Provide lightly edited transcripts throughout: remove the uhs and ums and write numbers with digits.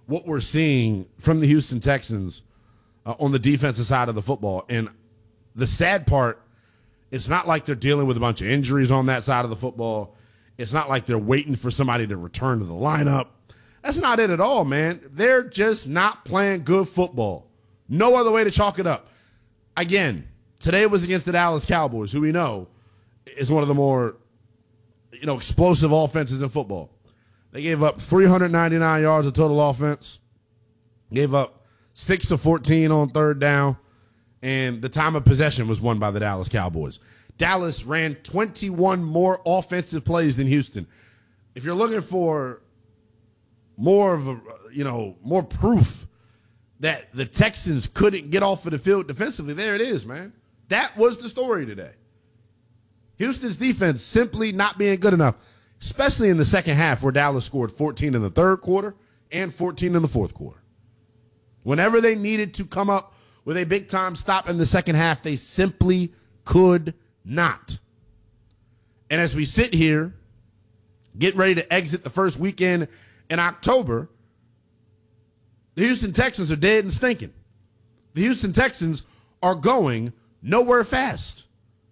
what we're seeing from the Houston Texans on the defensive side of the football. And the sad part, it's not like they're dealing with a bunch of injuries on that side of the football. It's not like they're waiting for somebody to return to the lineup. That's not it at all, man. They're just not playing good football. No other way to chalk it up. Again, today was against the Dallas Cowboys, who we know is one of the more, explosive offenses in football. They gave up 399 yards of total offense, gave up 6 of 14 on third down, and the time of possession was won by the Dallas Cowboys. Dallas ran 21 more offensive plays than Houston. If you're looking for more of more proof that the Texans couldn't get off of the field defensively, there it is, man. That was the story today. Houston's defense simply not being good enough, especially in the second half where Dallas scored 14 in the third quarter and 14 in the fourth quarter. Whenever they needed to come up with a big-time stop in the second half, they simply could not. And as we sit here, getting ready to exit the first weekend in October, the Houston Texans are dead and stinking. The Houston Texans are going nowhere fast.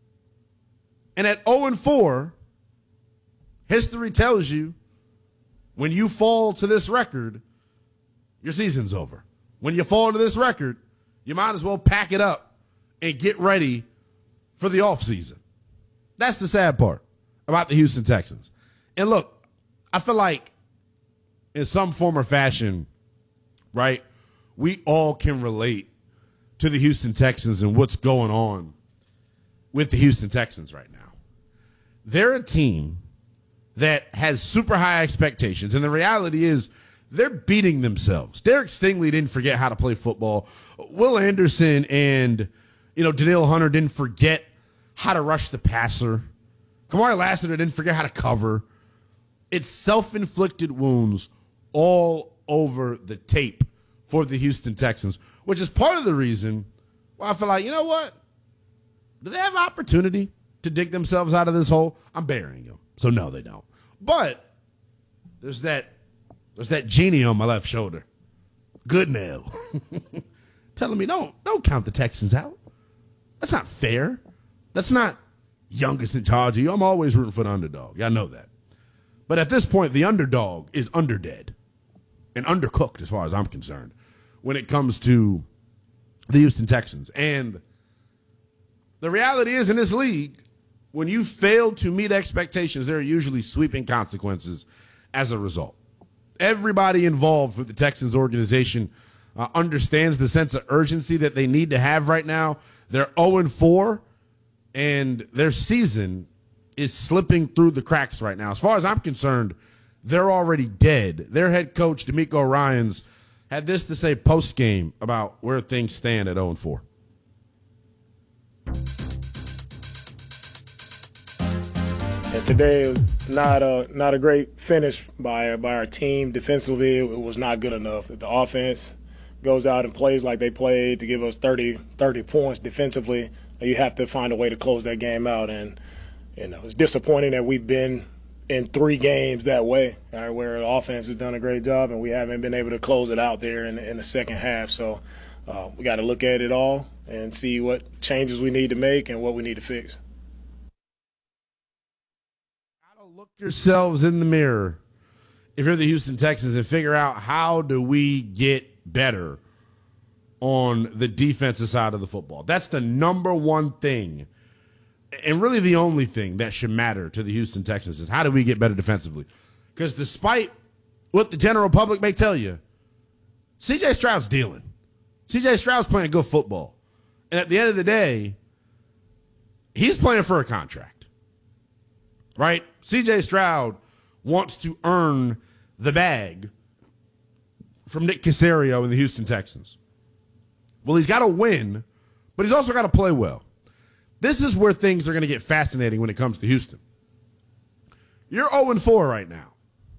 And at 0-4, history tells you when you fall to this record, your season's over. When you fall to this record, you might as well pack it up and get ready for the offseason. That's the sad part about the Houston Texans. And look, I feel like in some form or fashion, right, we all can relate to the Houston Texans and what's going on with the Houston Texans right now. They're a team that has super high expectations, and the reality is they're beating themselves. Derek Stingley didn't forget how to play football. Will Anderson and, Danielle Hunter didn't forget how to rush the passer. Kamari Lassiter didn't forget how to cover. It's self-inflicted wounds all over the tape for the Houston Texans, which is part of the reason why I feel like, you know what? Do they have opportunity to dig themselves out of this hole? I'm burying them. So no, they don't. But there's that genie on my left shoulder. Good now. Telling me, don't count the Texans out. That's not fair. That's not youngest in charge of you. I'm always rooting for the underdog. Y'all know that. But at this point, the underdog is underdead and undercooked as far as I'm concerned when it comes to the Houston Texans. And the reality is in this league, when you fail to meet expectations, there are usually sweeping consequences as a result. Everybody involved with the Texans organization understands the sense of urgency that they need to have right now. They're 0-4, and their season is slipping through the cracks right now. As far as I'm concerned, they're already dead. Their head coach, D'Amico Ryans, had this to say post-game about where things stand at 0-4. And today was not a great finish by our team. Defensively, it was not good enough. The offense goes out and plays like they played to give us 30 points defensively. You have to find a way to close that game out. And it's disappointing that we've been in 3 games that way, right, where the offense has done a great job and we haven't been able to close it out there in the second half. So we got to look at it all and see what changes we need to make and what we need to fix. Look yourselves in the mirror if you're the Houston Texans and figure out how do we get better on the defensive side of the football. That's the number one thing, and really the only thing that should matter to the Houston Texans is how do we get better defensively? Because despite what the general public may tell you, C.J. Stroud's dealing. C.J. Stroud's playing good football. And at the end of the day, he's playing for a contract. Right? C.J. Stroud wants to earn the bag from Nick Caserio and the Houston Texans. Well, he's got to win, but he's also got to play well. This is where things are going to get fascinating when it comes to Houston. You're 0-4 right now.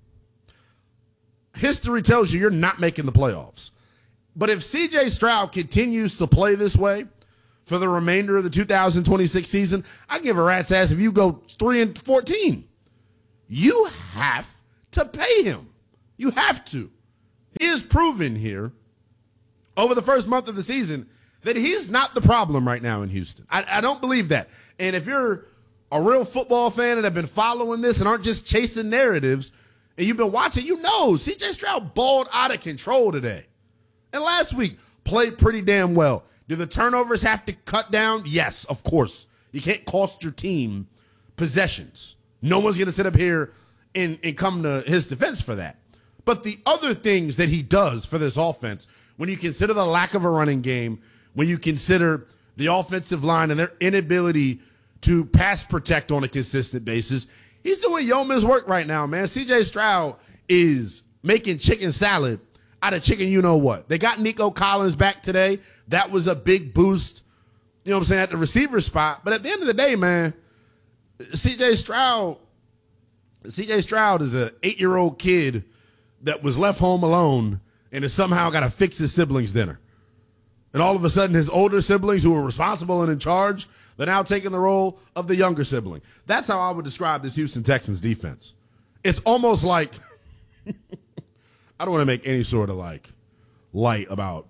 History tells you you're not making the playoffs. But if C.J. Stroud continues to play this way for the remainder of the 2026 season, I give a rat's ass if you go 3-14. You have to pay him. You have to. He is has proven here over the first month of the season that he's not the problem right now in Houston. I don't believe that. And if you're a real football fan and have been following this and aren't just chasing narratives and you've been watching, you know C.J. Stroud balled out of control today. And last week played pretty damn well. Do the turnovers have to cut down? Yes, of course. You can't cost your team possessions. No one's going to sit up here and come to his defense for that. But the other things that he does for this offense, when you consider the lack of a running game, when you consider the offensive line and their inability to pass protect on a consistent basis, he's doing yeoman's work right now, man. C.J. Stroud is making chicken salad out of chicken you-know-what. They got Nico Collins back today. That was a big boost, you know what I'm saying, at the receiver spot. But at the end of the day, man, C.J. Stroud is an 8-year-old kid that was left home alone and has somehow got to fix his siblings' dinner. And all of a sudden, his older siblings who were responsible and in charge, they're now taking the role of the younger sibling. That's how I would describe this Houston Texans defense. It's almost like, I don't want to make any sort of like light about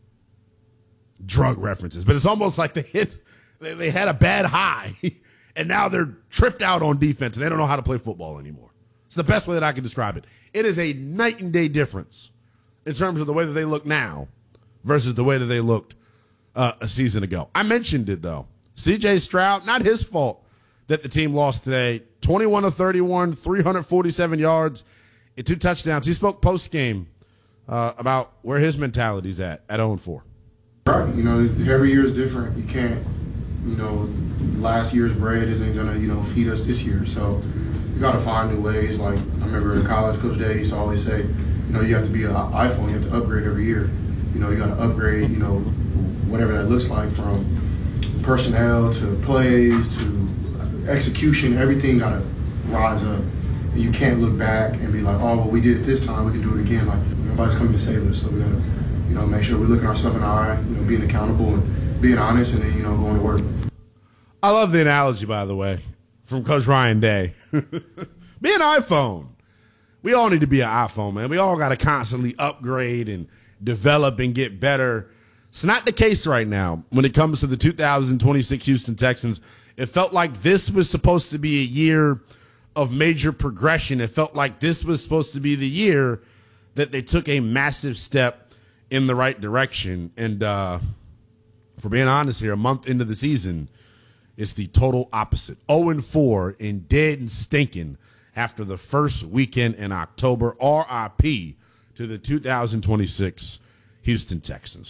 drug references, but it's almost like they had a bad high and now they're tripped out on defense and they don't know how to play football anymore. It's the best way that I can describe it. It is a night and day difference in terms of the way that they look now versus the way that they looked a season ago. I mentioned it, though. C.J. Stroud, not his fault that the team lost today. 21 of 31, 347 yards, and 2 touchdowns. He spoke post-game about where his mentality's at 0-4. Right. You know, every year is different. You can't, you know, last year's bread isn't going to, you know, feed us this year. So you got to find new ways. Like, I remember in college, Coach Day used to always say, you know, you have to be an iPhone. You have to upgrade every year. You know, you got to upgrade, you know, whatever that looks like, from personnel to plays to execution. Everything got to rise up. And you can't look back and be like, oh, well, we did it this time. We can do it again. Like, nobody's coming to save us. So we got to, you know, make sure we're looking ourselves in the eye, you know, being accountable and being honest, and then, you know, going to work. I love the analogy, by the way, from Coach Ryan Day. Be an iPhone. We all need to be an iPhone, man. We all got to constantly upgrade and develop and get better. It's not the case right now when it comes to the 2026 Houston Texans. It felt like this was supposed to be a year of major progression. It felt like this was supposed to be the year that they took a massive step in the right direction. And for being honest here, a month into the season, it's the total opposite. 0-4 and dead and stinking after the first weekend in October. RIP to the 2026 Houston Texans.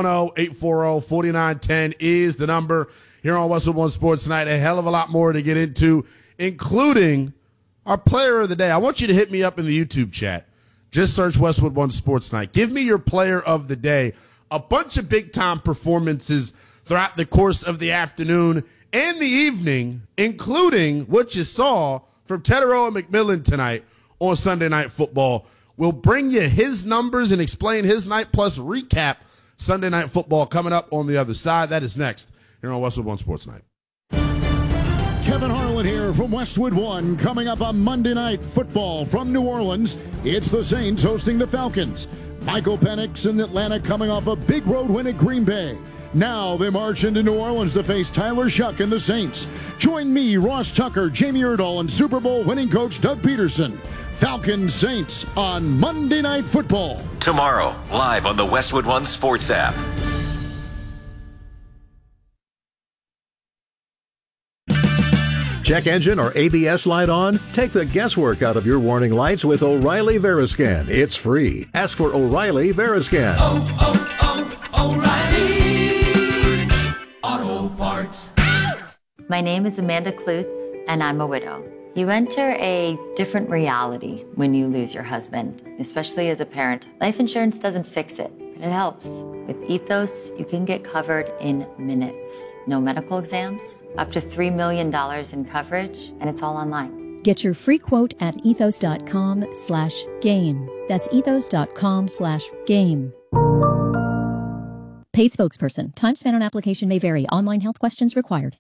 310-840-4910 is the number here on Westwood One Sports Tonight. A hell of a lot more to get into, including our player of the day. I want you to hit me up in the YouTube chat. Just search Westwood One Sports Night. Give me your player of the day. A bunch of big-time performances throughout the course of the afternoon and the evening, including what you saw from Teteroa McMillan tonight on Sunday Night Football. We'll bring you his numbers and explain his night, plus recap Sunday Night Football coming up on the other side. That is next here on Westwood One Sports Night. Kevin Harlan here from Westwood One. Coming up on Monday Night Football from New Orleans, it's the Saints hosting the Falcons. Michael Penix in Atlanta coming off a big road win at Green Bay. Now they march into New Orleans to face Tyler Shuck and the Saints. Join me, Ross Tucker, Jamie Erdahl, and Super Bowl winning coach Doug Peterson. Falcons Saints on Monday Night Football. Tomorrow, live on the Westwood One Sports app. Check engine or ABS light on? Take the guesswork out of your warning lights with O'Reilly Veriscan. It's free. Ask for O'Reilly Veriscan. O'Reilly Auto Parts. My name is Amanda Klutz, and I'm a widow. You enter a different reality when you lose your husband, especially as a parent. Life insurance doesn't fix it, but it helps. With Ethos, you can get covered in minutes. No medical exams, up to $3 million in coverage, and it's all online. Get your free quote at ethos.com/game. That's ethos.com/game. Paid spokesperson. Time spent on application may vary. Online health questions required.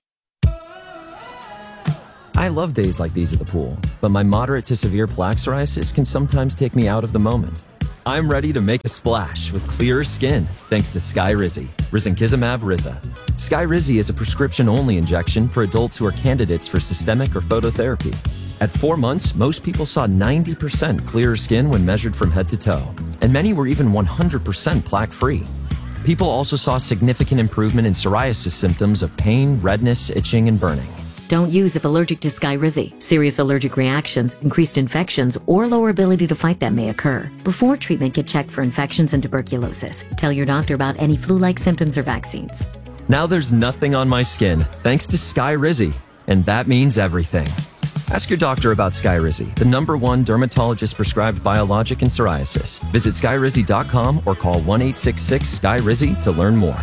I love days like these at the pool, but my moderate to severe plaque psoriasis can sometimes take me out of the moment. I'm ready to make a splash with clearer skin thanks to Skyrizi, risankizumab Riza. Skyrizi is a prescription-only injection for adults who are candidates for systemic or phototherapy. At 4 months, most people saw 90% clearer skin when measured from head to toe, and many were even 100% plaque-free. People also saw significant improvement in psoriasis symptoms of pain, redness, itching, and burning. Don't use if allergic to Skyrizi. Serious allergic reactions, increased infections, or lower ability to fight them may occur. Before treatment, get checked for infections and tuberculosis. Tell your doctor about any flu-like symptoms or vaccines. Now there's nothing on my skin thanks to Skyrizi, and that means everything. Ask your doctor about Skyrizi, the #1 dermatologist-prescribed biologic in psoriasis. Visit Skyrizi.com or call 1-866-SKYRIZI to learn more.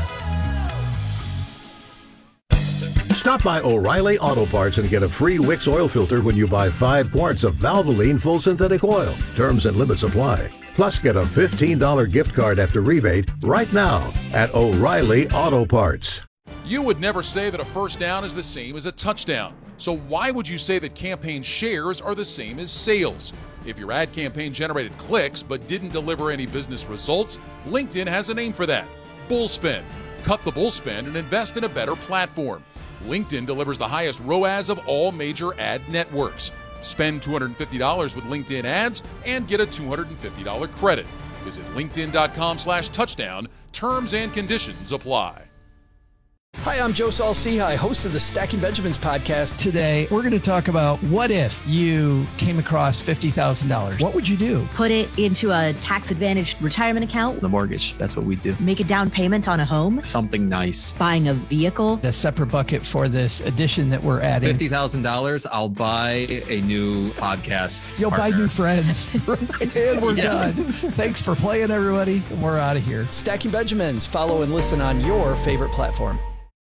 Stop by O'Reilly Auto Parts and get a free Wix oil filter when you buy 5 quarts of Valvoline full synthetic oil. Terms and limits apply. Plus, get a $15 gift card after rebate right now at O'Reilly Auto Parts. You would never say that a first down is the same as a touchdown. So why would you say that campaign shares are the same as sales? If your ad campaign generated clicks but didn't deliver any business results, LinkedIn has a name for that: bullspend. Cut the bullspend and invest in a better platform. LinkedIn delivers the highest ROAS of all major ad networks. Spend $250 with LinkedIn ads and get a $250 credit. Visit linkedin.com/touchdown. Terms and conditions apply. Hi, I'm Joe Saul-Sehy, host of the Stacking Benjamins podcast. Today, we're going to talk about what if you came across $50,000. What would you do? Put it into a tax-advantaged retirement account. The mortgage. That's what we do. Make a down payment on a home. Something nice. Buying a vehicle. A separate bucket for this addition that we're adding. $50,000, I'll buy a new podcast You'll partner. buy new friends. And we're done. Thanks for playing, everybody. We're out of here. Stacking Benjamins. Follow and listen on your favorite platform.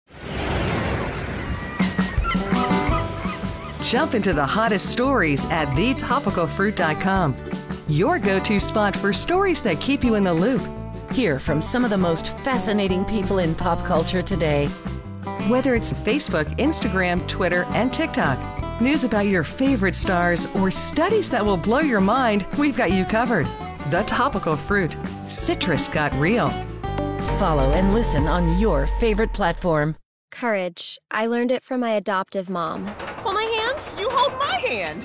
Jump into the hottest stories at thetopicalfruit.com. Your go-to spot for stories that keep you in the loop. Hear from some of the most fascinating people in pop culture today. Whether it's Facebook, Instagram, Twitter, and TikTok, news about your favorite stars, or studies that will blow your mind, we've got you covered. The Topical Fruit. Citrus got real. Follow and listen on your favorite platform. Courage. I learned it from my adoptive mom. Hold my hand. You hold my hand.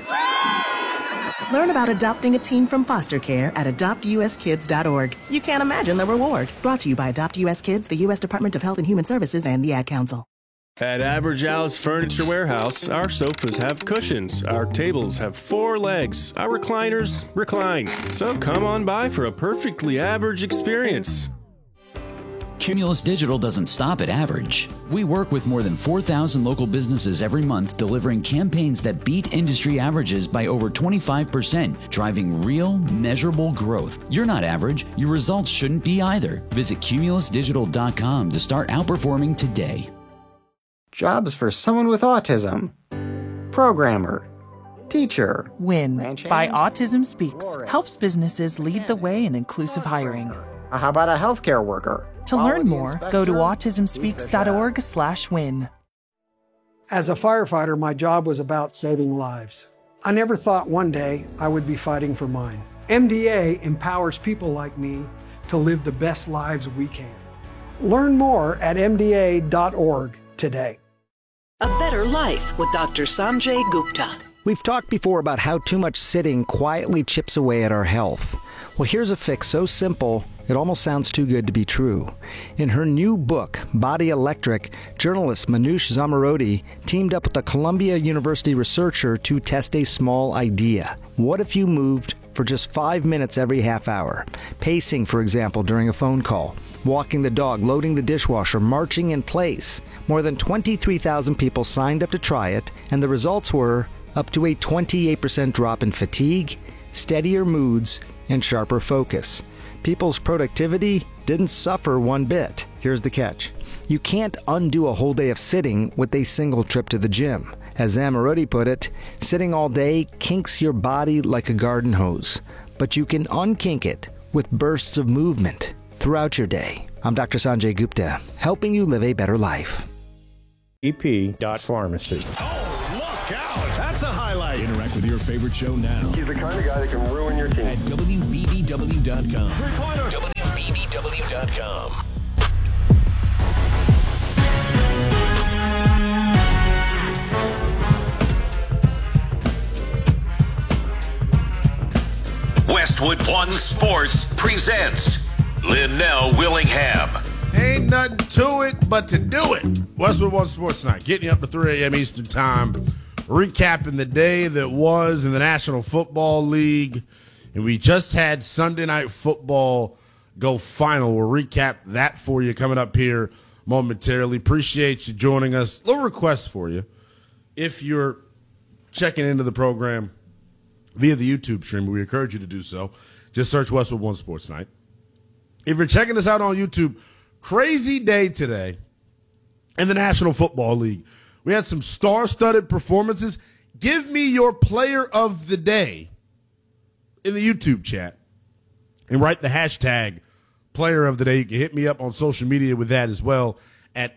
Learn about adopting a teen from foster care at adoptuskids.org. You can't imagine the reward. Brought to you by Adopt US Kids, the U.S. Department of Health and Human Services, and the Ad Council. At Average Al's Furniture Warehouse, our sofas have cushions, our tables have 4 legs, our recliners recline. So come on by for a perfectly average experience. Cumulus Digital doesn't stop at average. We work with more than 4,000 local businesses every month, delivering campaigns that beat industry averages by over 25%, driving real, measurable growth. You're not average. Your results shouldn't be either. Visit cumulusdigital.com to start outperforming today. Jobs for someone with autism. Programmer. Teacher. WIN by Autism Speaks helps businesses lead the way in inclusive hiring. How about a healthcare worker? To learn more, go to autismspeaks.org/win. As a firefighter, my job was about saving lives. I never thought one day I would be fighting for mine. MDA empowers people like me to live the best lives we can. Learn more at MDA.org today. A Better Life with Dr. Sanjay Gupta. We've talked before about how too much sitting quietly chips away at our health. Well, here's a fix so simple, it almost sounds too good to be true. In her new book, Body Electric, journalist Manoush Zomorodi teamed up with a Columbia University researcher to test a small idea. What if you moved for just 5 minutes every half hour? Pacing, for example, during a phone call. Walking the dog, loading the dishwasher, marching in place. More than 23,000 people signed up to try it, and the results were up to a 28% drop in fatigue, steadier moods, and sharper focus. People's productivity didn't suffer one bit. Here's the catch. You can't undo a whole day of sitting with a single trip to the gym. As Zomorodi put it, sitting all day kinks your body like a garden hose. But you can unkink it with bursts of movement throughout your day. I'm Dr. Sanjay Gupta, helping you live a better life. EP.pharmacy. Oh, look! cow, that's a highlight. Interact with your favorite show now. He's the kind of guy that can ruin your team. At WBBW.com. Three-pointer. WBBW.com. Westwood One Sports presents Linnell Willingham. Ain't nothing to it but to do it. Westwood One Sports Night, getting you up to 3 a.m. Eastern Time, recapping the day that was in the National Football League. And we just had Sunday Night Football go final. We'll recap that for you coming up here momentarily. Appreciate you joining us. Little request for you. If you're checking into the program via the YouTube stream, we encourage you to do so. Just search Westwood One Sports Night. If you're checking us out on YouTube, crazy day today in the National Football League. We had some star-studded performances. Give me your player of the day in the YouTube chat and write the hashtag player of the day. You can hit me up on social media with that as well at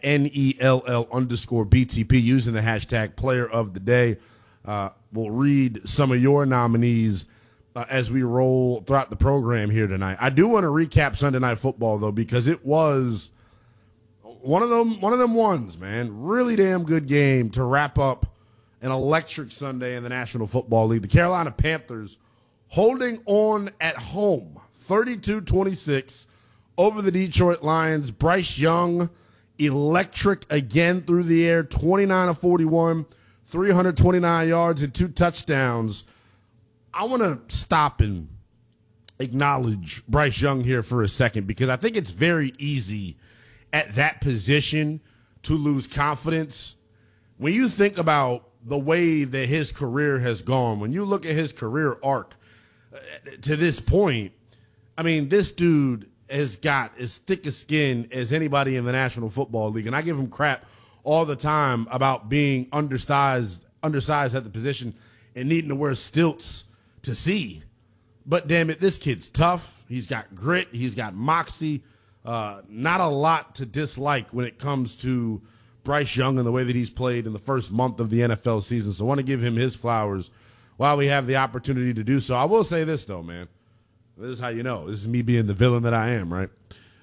NELL_BTP using the hashtag player of the day. We'll read some of your nominees as we roll throughout the program here tonight. I do want to recap Sunday Night Football, though, because it was one of them ones, man. Really damn good game to wrap up an electric Sunday in the National Football League. The Carolina Panthers holding on at home, 32-26 over the Detroit Lions. Bryce Young, electric again through the air, 29 of 41. 329 yards and 2 touchdowns. I want to stop and acknowledge Bryce Young here for a second because I think it's very easy at that position to lose confidence. When you think about the way that his career has gone, when you look at his career arc to this point, I mean, this dude has got as thick a skin as anybody in the National Football League, and I give him crap all the time about being undersized at the position and needing to wear stilts to see. But damn it, this kid's tough. He's got grit. He's got moxie. Not a lot to dislike when it comes to Bryce Young and the way that he's played in the first month of the NFL season. So I want to give him his flowers while we have the opportunity to do so. I will say this, though, man. This is how you know. This is me being the villain that I am, right?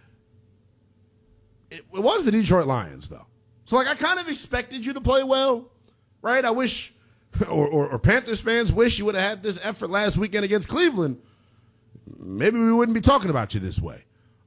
It was the Detroit Lions, though. So, I kind of expected you to play well, right? I wish, or Panthers fans wish you would have had this effort last weekend against Cleveland. Maybe we wouldn't be talking about you this way.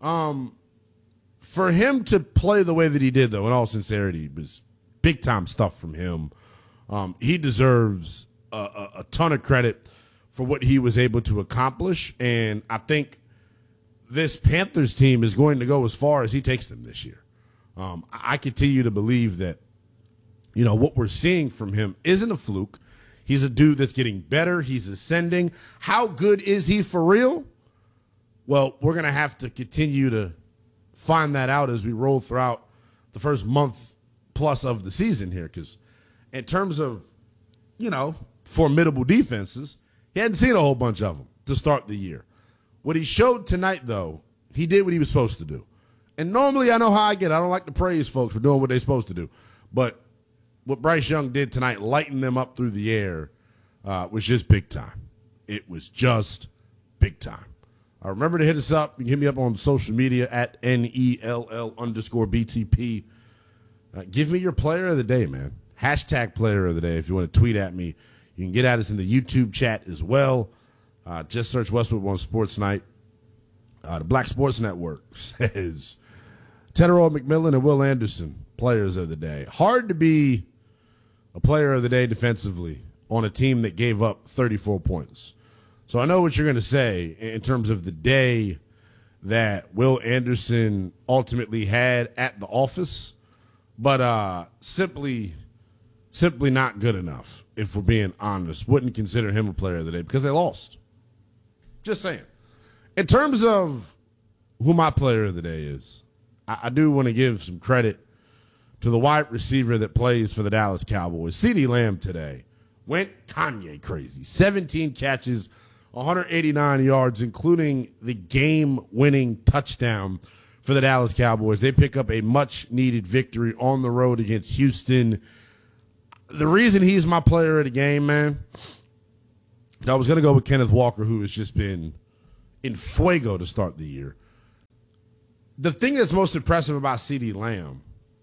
For him to play the way that he did, though, in all sincerity, was big-time stuff from him. He deserves a ton of credit for what he was able to accomplish, and I think this Panthers team is going to go as far as he takes them this year. I continue to believe that, what we're seeing from him isn't a fluke. He's a dude that's getting better. He's ascending. How good is he for real? Well, we're going to have to continue to find that out as we roll throughout the first month plus of the season here. Because in terms of, formidable defenses, he hadn't seen a whole bunch of them to start the year. What he showed tonight, though, he did what he was supposed to do. And normally I know how I get. I don't like to praise folks for doing what they're supposed to do. But what Bryce Young did tonight, lighting them up through the air, was just big time. It was just big time. Remember to hit us up. You can hit me up on social media at NELL_BTP. Give me your player of the day, man. Hashtag player of the day if you want to tweet at me. You can get at us in the YouTube chat as well. Just search Westwood One Sports Night. The Black Sports Network says Tetero McMillan and Will Anderson, players of the day. Hard to be a player of the day defensively on a team that gave up 34 points. So I know what you're going to say in terms of the day that Will Anderson ultimately had at the office, but simply not good enough, if we're being honest. Wouldn't consider him a player of the day because they lost. Just saying. In terms of who my player of the day is, I do want to give some credit to the wide receiver that plays for the Dallas Cowboys. CeeDee Lamb today went Kanye crazy. 17 catches, 189 yards, including the game-winning touchdown for the Dallas Cowboys. They pick up a much-needed victory on the road against Houston. The reason he's my player of the game, man, I was going to go with Kenneth Walker, who has just been in fuego to start the year. The thing that's most impressive about CeeDee Lamb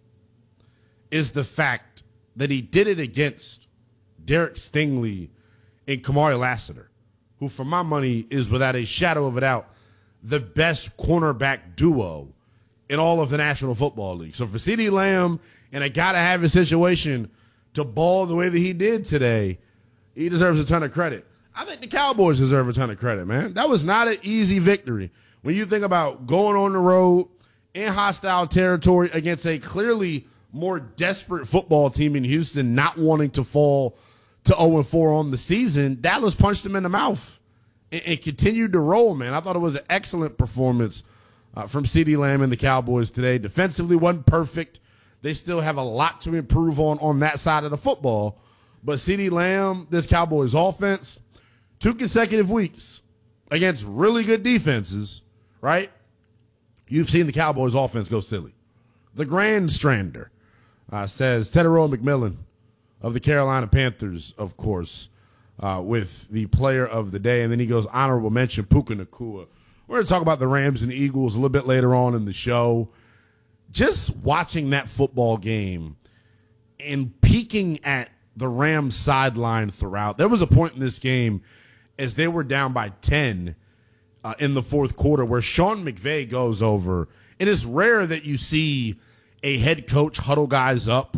is the fact that he did it against Derek Stingley and Kamari Lassiter, who, for my money, is without a shadow of a doubt the best cornerback duo in all of the National Football League. So for CeeDee Lamb and a guy to have a situation to ball the way that he did today, he deserves a ton of credit. I think the Cowboys deserve a ton of credit, man. That was not an easy victory. When you think about going on the road in hostile territory against a clearly more desperate football team in Houston, not wanting to fall to 0-4 on the season, Dallas punched them in the mouth and continued to roll, man. I thought it was an excellent performance from CeeDee Lamb and the Cowboys today. Defensively wasn't perfect. They still have a lot to improve on that side of the football. But CeeDee Lamb, this Cowboys offense, 2 consecutive weeks against really good defenses, right? You've seen the Cowboys offense go silly. The Grand Strander says Teteroa McMillan of the Carolina Panthers, of course, with the player of the day. And then he goes, honorable mention, Puka Nacua. We're going to talk about the Rams and Eagles a little bit later on in the show. Just watching that football game and peeking at the Rams sideline throughout. There was a point in this game as they were down by 10 in the fourth quarter where Sean McVay goes over. And it's rare that you see a head coach huddle guys up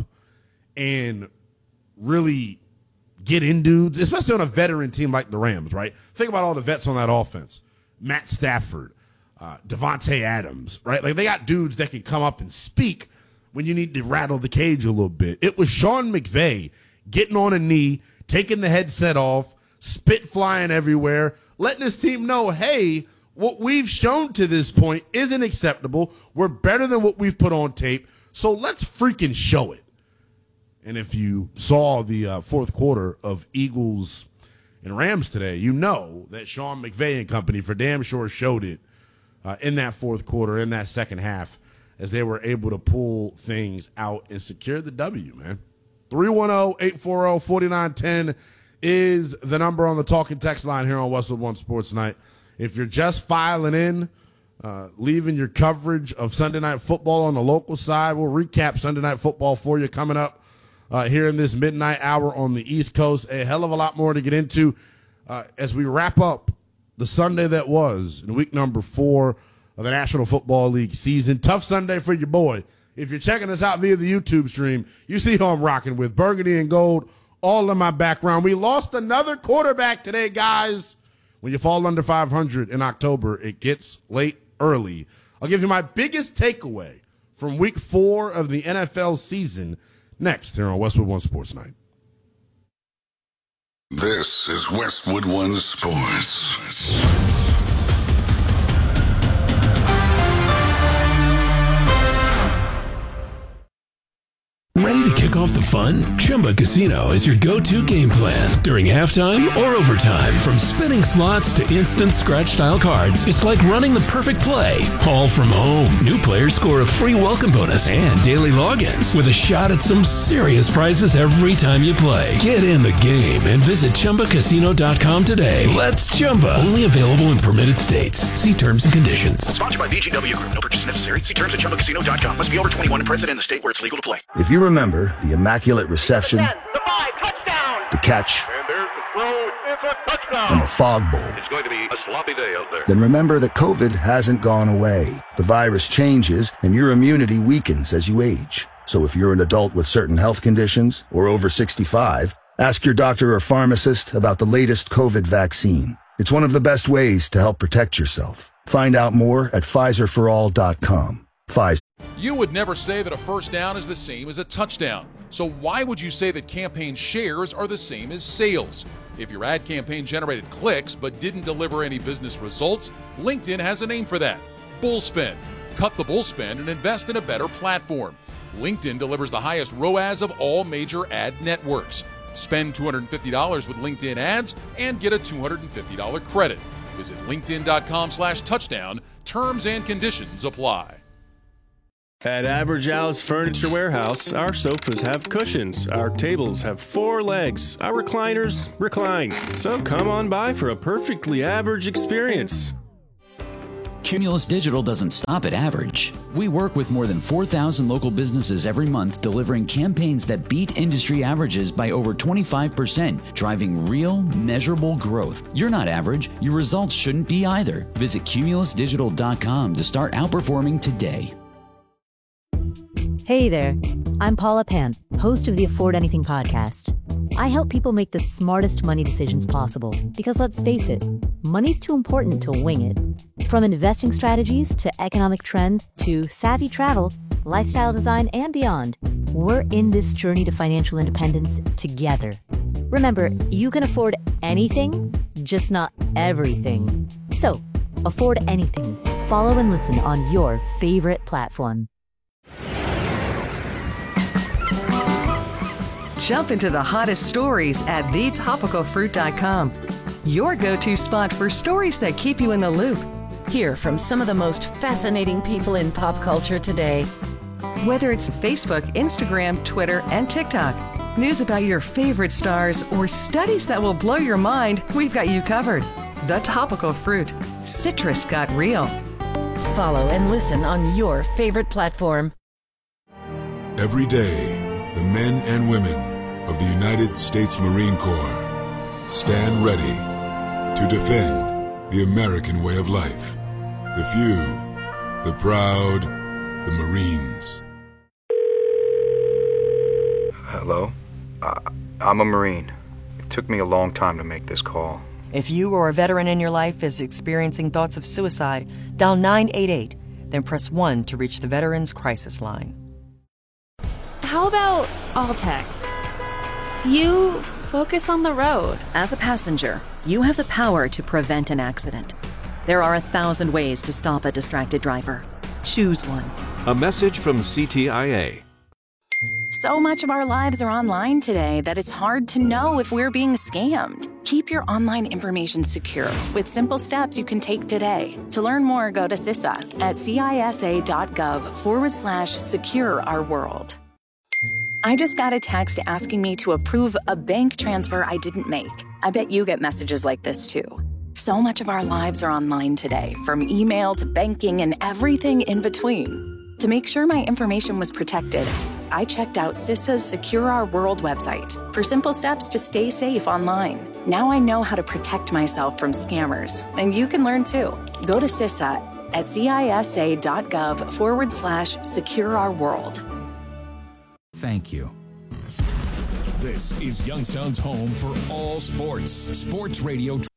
and really get in dudes, especially on a veteran team like the Rams, right? Think about all the vets on that offense. Matt Stafford, Devontae Adams, right? Like, they got dudes that can come up and speak when you need to rattle the cage a little bit. It was Sean McVay getting on a knee, taking the headset off, spit flying everywhere, letting his team know, hey, what we've shown to this point isn't acceptable. We're better than what we've put on tape, so let's freaking show it. And if you saw the fourth quarter of Eagles and Rams today, you know that Sean McVay and company for damn sure showed it in that fourth quarter, in that second half, as they were able to pull things out and secure the W, man. 310-840-4910 is the number on the talking text line here on Westwood One Sports Night. If you're just filing in, leaving your coverage of Sunday Night Football on the local side, we'll recap Sunday Night Football for you coming up here in this midnight hour on the East Coast. A hell of a lot more to get into as we wrap up the Sunday that was in week number 4 of the National Football League season. Tough Sunday for your boy. If you're checking us out via the YouTube stream, you see who I'm rocking with. Burgundy and gold, all in my background. We lost another quarterback today, guys. When you fall under 500 in October, it gets late early. I'll give you my biggest takeaway from week 4 of the NFL season next here on Westwood One Sports Night. This is Westwood One Sports. Ready to kick off the fun? Chumba Casino is your go-to game plan during halftime or overtime. From spinning slots to instant scratch-style cards, it's like running the perfect play, all from home. New players score a free welcome bonus and daily logins with a shot at some serious prizes every time you play. Get in the game and visit ChumbaCasino.com today. Let's Chumba. Only available in permitted states. See terms and conditions. Sponsored by VGW Group. No purchase necessary. See terms at ChumbaCasino.com. Must be over 21 and present in the state where it's legal to play. If you remember the immaculate reception, the catch, and the fog bowl, It's going to be a sloppy day out there. then remember that COVID hasn't gone away. The virus changes and your immunity weakens as you age. So if you're an adult with certain health conditions or over 65, ask your doctor or pharmacist about the latest COVID vaccine. It's one of the best ways to help protect yourself. Find out more at PfizerForAll.com. Pfizer. You would never say that a first down is the same as a touchdown. So why would you say that campaign shares are the same as sales? If your ad campaign generated clicks but didn't deliver any business results, LinkedIn has a name for that: Bullspend. Cut the bullspend and invest in a better platform. LinkedIn delivers the highest ROAS of all major ad networks. Spend $250 with LinkedIn ads and get a $250 credit. Visit linkedin.com/touchdown. Terms and conditions apply. At Average Al's Furniture Warehouse, our sofas have cushions, our tables have 4 legs, our recliners recline. So come on by for a perfectly average experience. Cumulus Digital doesn't stop at average. We work with more than 4,000 local businesses every month, delivering campaigns that beat industry averages by over 25%, driving real, measurable growth. You're not average. Your results shouldn't be either. Visit cumulusdigital.com to start outperforming today. Hey there, I'm Paula Pan, host of the Afford Anything podcast. I help people make the smartest money decisions possible because, let's face it, money's too important to wing it. From investing strategies to economic trends to savvy travel, lifestyle design, and beyond, we're in this journey to financial independence together. Remember, you can afford anything, just not everything. So, afford anything. Follow and listen on your favorite platform. Jump into the hottest stories at thetopicalfruit.com. Your go-to spot for stories that keep you in the loop. Hear from some of the most fascinating people in pop culture today. Whether it's Facebook, Instagram, Twitter, and TikTok, news about your favorite stars, or studies that will blow your mind, we've got you covered. The Topical Fruit. Citrus got real. Follow and listen on your favorite platform. Every day, the men and women of the United States Marine Corps stand ready to defend the American way of life. The few, the proud, the Marines. Hello? I'm a Marine. It took me a long time to make this call. If you or a veteran in your life is experiencing thoughts of suicide, dial 988, then press 1 to reach the Veterans Crisis Line. How about all text? You focus on the road. As a passenger, you have the power to prevent an accident. There are 1,000 ways to stop a distracted driver. Choose one. A message from CTIA. So much of our lives are online today that it's hard to know if we're being scammed. Keep your online information secure with simple steps you can take today. To learn more, go to CISA at cisa.gov/secure our world. I just got a text asking me to approve a bank transfer I didn't make. I bet you get messages like this too. So much of our lives are online today, from email to banking and everything in between. To make sure my information was protected, I checked out CISA's Secure Our World website for simple steps to stay safe online. Now I know how to protect myself from scammers, and you can learn too. Go to CISA at cisa.gov/secure our world. Thank you. This is Youngstown's home for all sports. Sports Radio